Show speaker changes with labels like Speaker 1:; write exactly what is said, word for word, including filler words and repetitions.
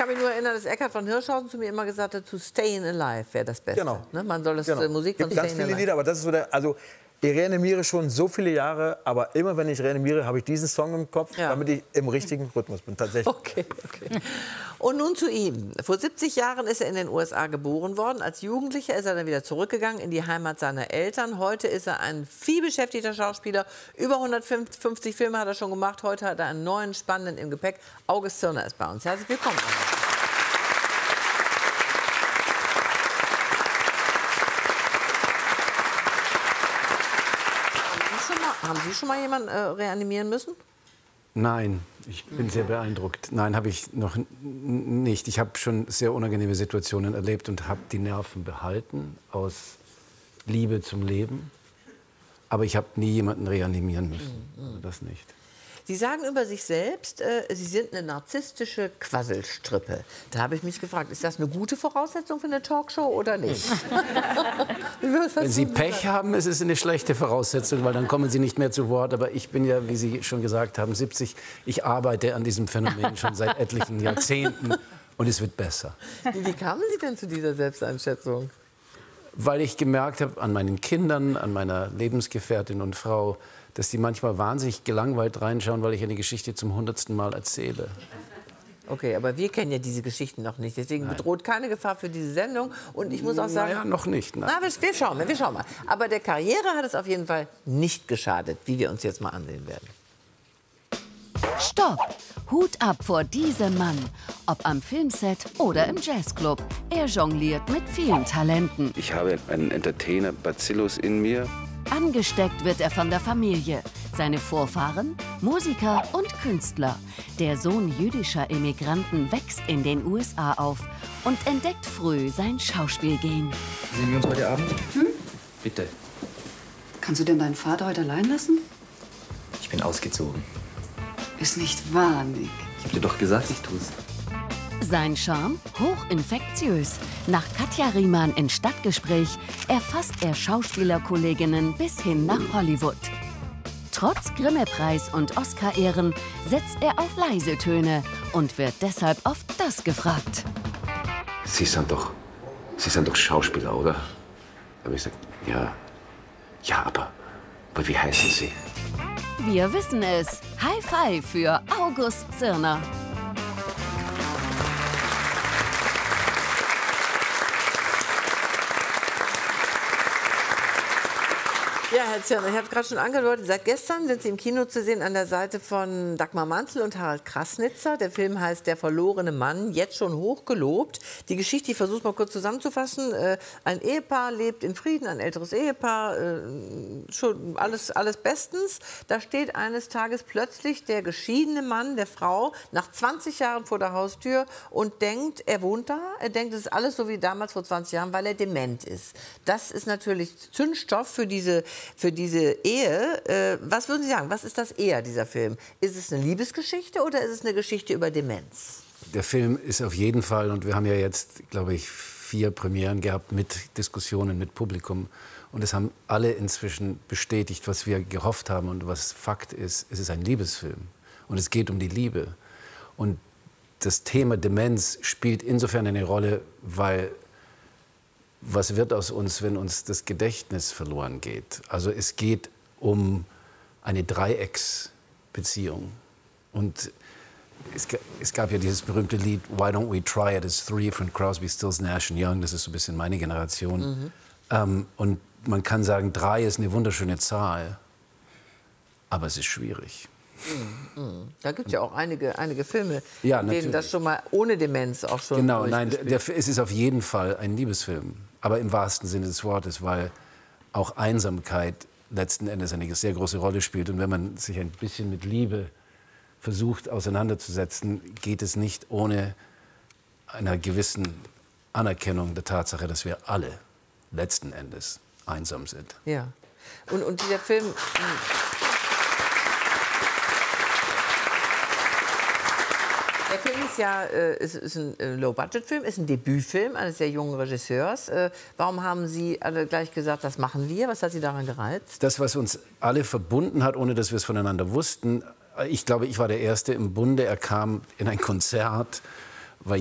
Speaker 1: kann mich nur erinnern, dass Eckhard von Hirschhausen zu mir immer gesagt hat, to Stayin' Alive wäre das Beste.
Speaker 2: Genau.
Speaker 1: Ne? Man soll das
Speaker 2: Genau.
Speaker 1: äh, Musik von
Speaker 2: Gibt ganz
Speaker 1: Stayin'
Speaker 2: viele
Speaker 1: Alive.
Speaker 2: Lieder, aber das ist so der, also ich reanimiere schon so viele Jahre, aber immer wenn ich reanimiere, habe ich diesen Song im Kopf,
Speaker 1: Ja.
Speaker 2: damit ich im richtigen Rhythmus bin, tatsächlich.
Speaker 1: Okay, okay. Und nun zu ihm. Vor siebzig Jahren ist er in den U S A geboren worden. Als Jugendlicher ist er dann wieder zurückgegangen in die Heimat seiner Eltern. Heute ist er ein vielbeschäftigter Schauspieler. Über hundertfünfzig Filme hat er schon gemacht. Heute hat er einen neuen, spannenden im Gepäck. August Zirner ist bei uns. Herzlich willkommen. Haben Sie schon mal jemanden äh, reanimieren müssen?
Speaker 3: Nein, ich bin sehr beeindruckt. Nein, habe ich noch nicht. Ich habe schon sehr unangenehme Situationen erlebt und habe die Nerven behalten aus Liebe zum Leben. Aber ich habe nie jemanden reanimieren müssen. Also das nicht.
Speaker 1: Sie sagen über sich selbst, äh, Sie sind eine narzisstische Quasselstrippe. Da habe ich mich gefragt, ist das eine gute Voraussetzung für eine Talkshow oder nicht?
Speaker 3: Wenn Sie Pech haben, ist es eine schlechte Voraussetzung, weil dann kommen Sie nicht mehr zu Wort. Aber ich bin ja, wie Sie schon gesagt haben, siebzig. Ich arbeite an diesem Phänomen schon seit etlichen Jahrzehnten und es wird besser.
Speaker 1: Wie, wie kamen Sie denn zu dieser Selbsteinschätzung?
Speaker 3: Weil ich gemerkt habe an meinen Kindern, an meiner Lebensgefährtin und Frau, dass die manchmal wahnsinnig gelangweilt reinschauen, weil ich eine Geschichte zum hundertsten Mal erzähle.
Speaker 1: Okay, aber wir kennen ja diese Geschichten noch nicht. Deswegen Nein. bedroht keine Gefahr für diese Sendung. Und ich muss auch sagen...
Speaker 3: Naja, noch nicht.
Speaker 1: Na, wir, wir schauen mal, wir schauen mal. Aber der Karriere hat es auf jeden Fall nicht geschadet, wie wir uns jetzt mal ansehen werden.
Speaker 4: Stopp! Hut ab vor diesem Mann. Ob am Filmset oder im Jazzclub. Er jongliert mit vielen Talenten.
Speaker 5: Ich habe einen Entertainer-Bacillus in mir.
Speaker 4: Angesteckt wird er von der Familie. Seine Vorfahren? Musiker und Künstler. Der Sohn jüdischer Immigranten wächst in den U S A auf und entdeckt früh sein Schauspielgehen.
Speaker 6: Sehen wir uns heute Abend?
Speaker 7: Hm?
Speaker 6: Bitte.
Speaker 7: Kannst du denn deinen Vater heute allein lassen?
Speaker 6: Ich bin ausgezogen.
Speaker 7: Ist nicht wahr, Nick.
Speaker 6: Ich hab dir doch gesagt, ich tu's.
Speaker 4: Sein Charme hochinfektiös. Nach Katja Riemann in Stadtgespräch erfasst er Schauspielerkolleginnen bis hin nach Hollywood. Trotz Grimme-Preis und Oscar-Ehren setzt er auf leise Töne und wird deshalb oft das gefragt.
Speaker 5: Sie sind doch, Sie sind doch Schauspieler, oder? Da habe ich gesagt, ja, ja, aber, aber wie heißen Sie?
Speaker 4: Wir wissen es. High Five für August Zirner.
Speaker 1: Ja, Herr Zirner, ich habe es gerade schon angedeutet, seit gestern sind Sie im Kino zu sehen an der Seite von Dagmar Manzel und Harald Krasnitzer. Der Film heißt Der verlorene Mann, jetzt schon hochgelobt. Die Geschichte, ich versuche es mal kurz zusammenzufassen. Äh, ein Ehepaar lebt in Frieden, ein älteres Ehepaar, äh, schon alles, alles bestens. Da steht eines Tages plötzlich der geschiedene Mann der Frau nach zwanzig Jahren vor der Haustür und denkt, er wohnt da. Er denkt, es ist alles so wie damals vor zwanzig Jahren, weil er dement ist. Das ist natürlich Zündstoff für diese für diese Ehe. Äh, was würden Sie sagen, was ist das eher, dieser Film? Ist es eine Liebesgeschichte oder ist es eine Geschichte über Demenz?
Speaker 3: Der Film ist auf jeden Fall, und wir haben ja jetzt, glaube ich, vier Premieren gehabt mit Diskussionen mit Publikum. Und es haben alle inzwischen bestätigt, was wir gehofft haben und was Fakt ist. Es ist ein Liebesfilm und es geht um die Liebe. Und das Thema Demenz spielt insofern eine Rolle, weil was wird aus uns, wenn uns das Gedächtnis verloren geht? Also es geht um eine Dreiecksbeziehung. Und es, es gab ja dieses berühmte Lied Why Don't We Try It as Three von Crosby, Stills, Nash and Young. Das ist so ein bisschen meine Generation. Mhm. Ähm, und man kann sagen, drei ist eine wunderschöne Zahl, aber es ist schwierig.
Speaker 1: Mm, mm. Da gibt es ja auch einige, einige Filme,
Speaker 3: ja,
Speaker 1: in denen das schon mal ohne Demenz auch schon...
Speaker 3: Genau, nein, der, der, es ist auf jeden Fall ein Liebesfilm, aber im wahrsten Sinne des Wortes, weil auch Einsamkeit letzten Endes eine sehr große Rolle spielt. Und wenn man sich ein bisschen mit Liebe versucht auseinanderzusetzen, geht es nicht ohne einer gewissen Anerkennung der Tatsache, dass wir alle letzten Endes einsam sind.
Speaker 1: Ja, und, und dieser Film... Der Film ist ja äh, ist, ist ein äh, Low-Budget-Film, ist ein Debütfilm eines sehr jungen Regisseurs. Äh, warum haben Sie alle gleich gesagt, das machen wir? Was hat Sie daran gereizt?
Speaker 3: Das, was uns alle verbunden hat, ohne dass wir es voneinander wussten. Ich glaube, ich war der Erste im Bunde. Er kam in ein Konzert